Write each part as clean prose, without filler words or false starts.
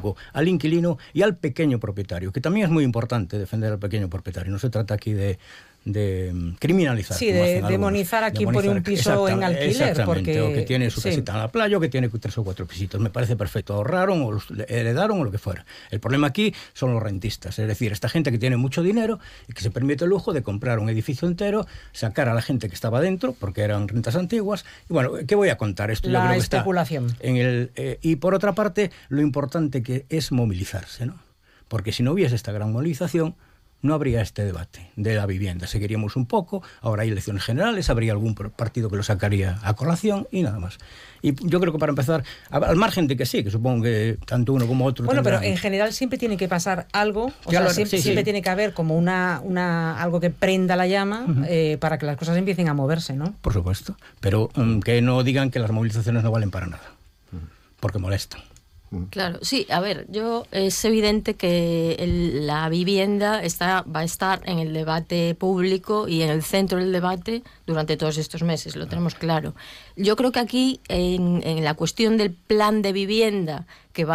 poco al inquilino y al pequeño propietario, que también es muy importante defender al pequeño propietario. No se trata aquí de criminalizar. Sí, de demonizar a quien pone un piso en alquiler. Porque, o que tiene su casita en la playa, o que tiene 3 o 4 pisitos. Me parece perfecto. Ahorraron o heredaron o lo que fuera. El problema aquí son los rentistas. Es decir, esta gente que tiene mucho dinero y que se permite el lujo de comprar un edificio entero, sacar a la gente que estaba dentro, porque eran rentas antiguas. Y bueno, ¿qué voy a contar? Esto yo creo que especulación. Está en y por otra parte, lo importante que es movilizarse, ¿no? Porque si no hubiese esta gran movilización, no habría este debate de la vivienda. Seguiríamos un poco, ahora hay elecciones generales, habría algún partido que lo sacaría a colación y nada más. Y yo creo que para empezar, al margen de que sí, que supongo que tanto uno como otro... Bueno, pero en general siempre tiene que pasar algo, siempre tiene que haber como algo que prenda la llama para que las cosas empiecen a moverse, ¿no? Por supuesto, pero que no digan que las movilizaciones no valen para nada, porque molestan. Claro, sí, a ver, es evidente que la vivienda va a estar en el debate público y en el centro del debate durante todos estos meses, lo tenemos claro. Yo creo que aquí, en la cuestión del plan de vivienda que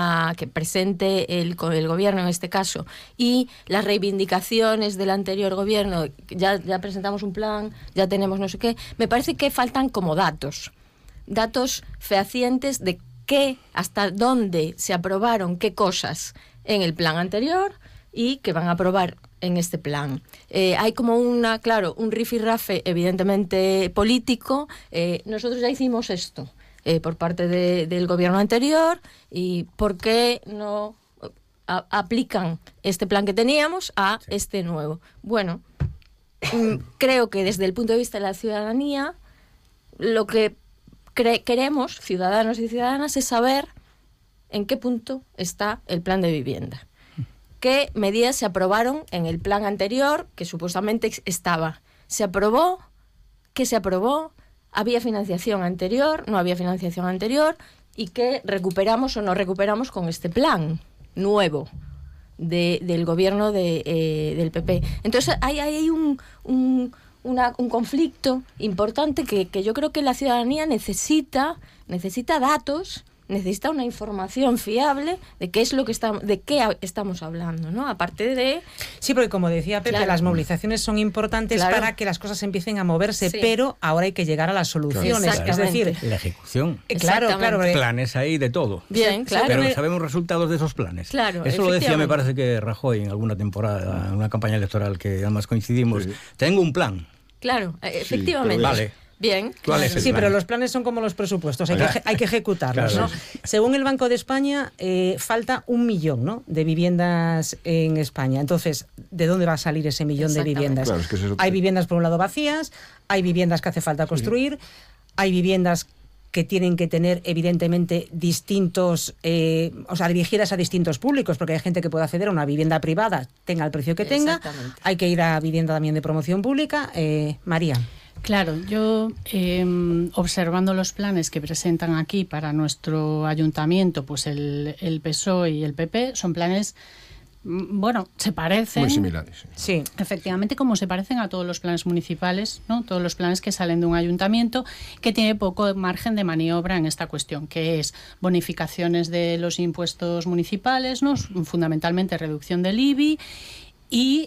presente el gobierno en este caso, y las reivindicaciones del anterior gobierno, ya presentamos un plan, ya tenemos no sé qué, me parece que faltan como datos fehacientes de hasta dónde se aprobaron qué cosas en el plan anterior y que van a aprobar en este plan. Hay como un rifirrafe evidentemente político. Nosotros ya hicimos esto por parte del gobierno anterior, y ¿por qué no aplican este plan que teníamos a este nuevo? Bueno, creo que desde el punto de vista de la ciudadanía, lo que queremos, ciudadanos y ciudadanas, es saber en qué punto está el plan de vivienda. ¿Qué medidas se aprobaron en el plan anterior que supuestamente estaba? ¿Se aprobó? ¿Qué se aprobó? ¿Había financiación anterior? ¿No había financiación anterior? ¿Y qué recuperamos o no recuperamos con este plan nuevo del gobierno del PP? Entonces hay un conflicto importante que yo creo que la ciudadanía necesita datos, necesita una información fiable de qué es de qué estamos hablando, ¿no? Aparte de... Sí, porque como decía Pepe, las movilizaciones son importantes para que las cosas empiecen a moverse, pero ahora hay que llegar a las soluciones. Es decir, la ejecución. Claro. Planes ahí de todo. Bien, claro. Pero sabemos resultados de esos planes. Claro, eso lo decía, me parece que Rajoy en alguna temporada, en una campaña electoral que además coincidimos. Sí. Tengo un plan. Claro, efectivamente. Vale. Bien. ¿Cuál es el plan? Pero los planes son como los presupuestos, hay que ejecutarlos, ¿no? Según el Banco de España, falta 1 millón, ¿no?, de viviendas en España. Entonces, ¿de dónde va a salir ese 1 millón de viviendas? Claro, es que hay viviendas, por un lado, vacías, hay viviendas que hace falta construir, hay viviendas que tienen que tener, evidentemente, distintos, dirigidas a distintos públicos, porque hay gente que puede acceder a una vivienda privada, tenga el precio que tenga. Hay que ir a vivienda también de promoción pública. María. Claro, yo observando los planes que presentan aquí para nuestro ayuntamiento, pues el PSOE y el PP, son planes, bueno, se parecen. Muy similares. Sí, efectivamente, como se parecen a todos los planes municipales, ¿no? Todos los planes que salen de un ayuntamiento que tiene poco margen de maniobra en esta cuestión, que es bonificaciones de los impuestos municipales, ¿no? Fundamentalmente reducción del IBI. Y,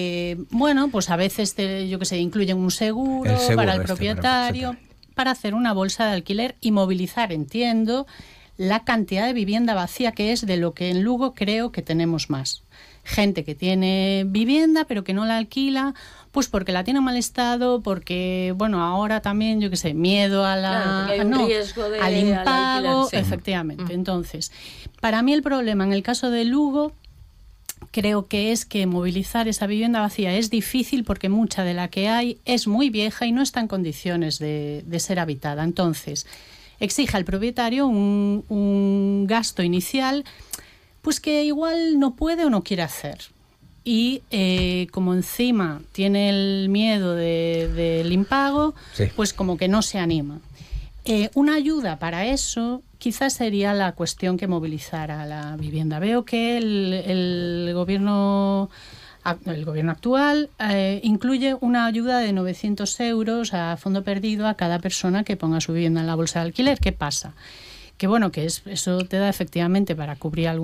pues a veces, incluyen un seguro para el propietario, para hacer una bolsa de alquiler y movilizar, entiendo, la cantidad de vivienda vacía, que es de lo que en Lugo creo que tenemos más. Gente que tiene vivienda pero que no la alquila, pues porque la tiene en mal estado, porque, ahora también, miedo a riesgo al impago, alquiler, efectivamente. Entonces, para mí el problema en el caso de Lugo, creo que es que movilizar esa vivienda vacía es difícil porque mucha de la que hay es muy vieja y no está en condiciones de ser habitada. Entonces, exige al propietario un gasto inicial pues que igual no puede o no quiere hacer. Y como encima tiene el miedo del impago, pues como que no se anima. Una ayuda para eso quizás sería la cuestión que movilizara la vivienda. Veo que el gobierno actual incluye una ayuda de 900 euros a fondo perdido a cada persona que ponga su vivienda en la bolsa de alquiler. ¿Qué pasa? Que eso te da efectivamente para cubrir algún